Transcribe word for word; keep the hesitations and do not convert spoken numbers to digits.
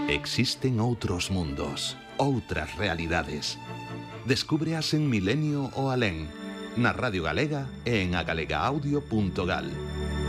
Existen outros mundos, outras realidades. Descúbreas en Milenio o Alén, na Radio Galega e en agalega audio punto gal.